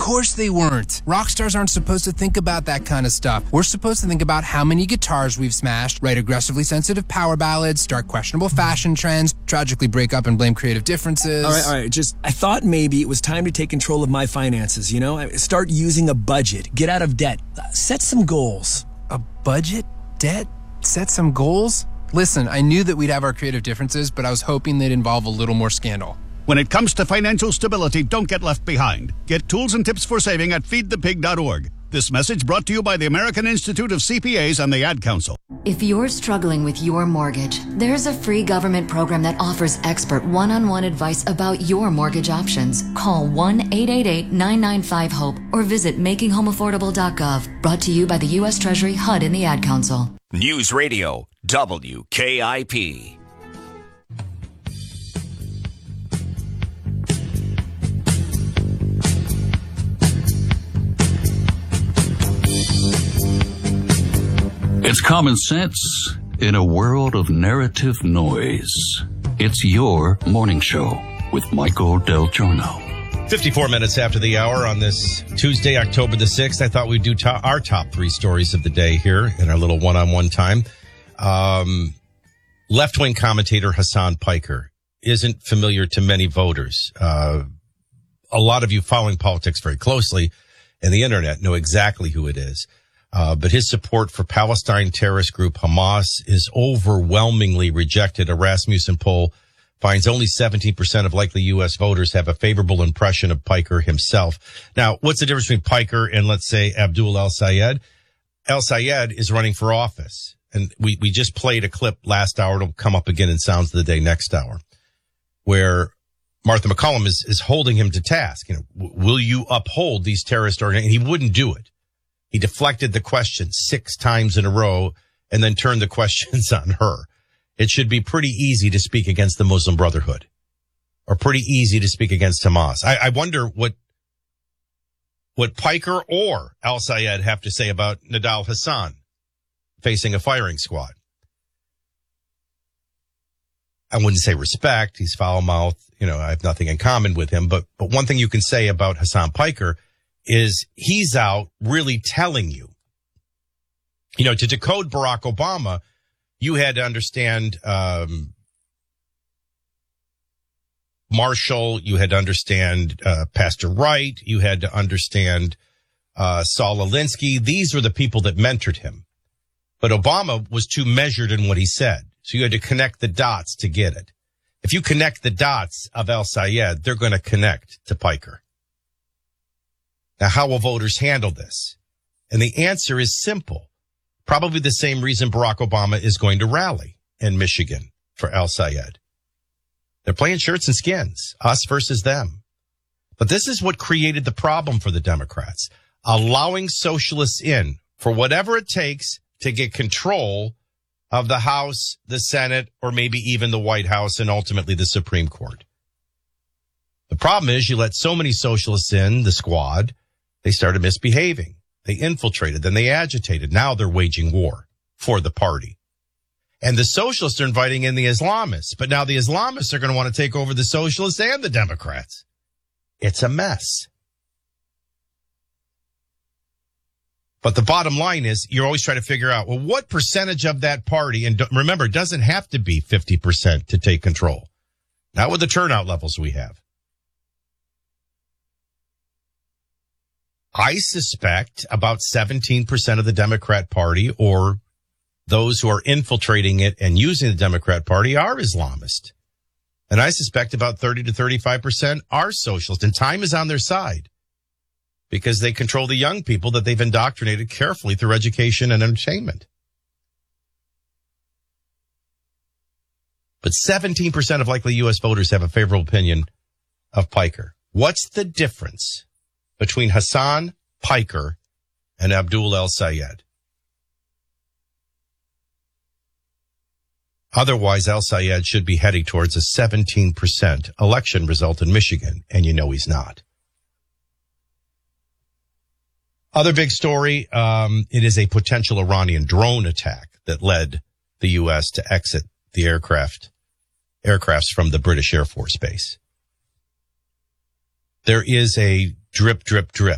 course they weren't. Rock stars aren't supposed to think about that kind of stuff. We're supposed to think about how many guitars we've smashed, write aggressively sensitive power ballads, start questionable fashion trends, tragically break up and blame creative differences. All right. I thought maybe it was time to take control of my finances, you know? Start using a budget. Get out of debt. Set some goals. A budget? Debt? Set some goals? Listen, I knew that we'd have our creative differences, but I was hoping they'd involve a little more scandal. When it comes to financial stability, don't get left behind. Get tools and tips for saving at feedthepig.org. This message brought to you by the American Institute of CPAs and the Ad Council. If you're struggling with your mortgage, there's a free government program that offers expert one-on-one advice about your mortgage options. Call 1-888-995-HOPE or visit makinghomeaffordable.gov. Brought to you by the U.S. Treasury, HUD, and the Ad Council. News Radio, WKIP. It's common sense in a world of narrative noise. It's your morning show with Michael Del Giorno. 54 minutes after the hour on this Tuesday, October the 6th, I thought we'd do our top three stories of the day here in our little one-on-one time. Left-wing commentator Hasan Piker isn't familiar to many voters. A lot of you following politics very closely and the internet know exactly who it is. But his support for Palestine terrorist group Hamas is overwhelmingly rejected. A Rasmussen poll finds only 17% of likely U.S. voters have a favorable impression of Piker himself. Now, what's the difference between Piker and, let's say, Abdul El-Sayed? El-Sayed is running for office. And we just played a clip last hour. It'll come up again in Sounds of the Day next hour, where Martha McCollum is holding him to task. You know, will you uphold these terrorist organizations? He wouldn't do it. He deflected the question 6 times in a row and then turned the questions on her. It should be pretty easy to speak against the Muslim Brotherhood or pretty easy to speak against Hamas. I wonder what Piker or El-Sayed have to say about Nidal Hasan facing a firing squad. I wouldn't say respect. He's foul-mouthed. You know, I have nothing in common with him. But one thing you can say about Hasan Piker is he's out really telling you. You know, to decode Barack Obama, you had to understand Marshall. You had to understand Pastor Wright. You had to understand Saul Alinsky. These were the people that mentored him. But Obama was too measured in what he said. So you had to connect the dots to get it. If you connect the dots of El-Sayed, they're going to connect to Piker. Now, how will voters handle this? And the answer is simple. Probably the same reason Barack Obama is going to rally in Michigan for El-Sayed. They're playing shirts and skins, us versus them. But this is what created the problem for the Democrats, allowing socialists in for whatever it takes to get control of the House, the Senate, or maybe even the White House and ultimately the Supreme Court. The problem is you let so many socialists in, the squad, they started misbehaving. They infiltrated, then they agitated. Now they're waging war for the party. And the socialists are inviting in the Islamists, but now the Islamists are going to want to take over the socialists and the Democrats. It's a mess. But the bottom line is you're always trying to figure out, well, what percentage of that party, and remember, it doesn't have to be 50% to take control. Not with the turnout levels we have. I suspect about 17% of the Democrat Party or those who are infiltrating it and using the Democrat Party are Islamist. And I suspect about 30 to 35% are socialist. And time is on their side because they control the young people that they've indoctrinated carefully through education and entertainment. But 17% of likely U.S. voters have a favorable opinion of Piker. What's the difference between Hasan Piker and Abdul El-Sayed? Otherwise, El-Sayed should be heading towards a 17% election result in Michigan, and you know he's not. Other big story, it is a potential Iranian drone attack that led the U.S. to exit the aircrafts from the British Air Force Base. There is a drip, drip, drip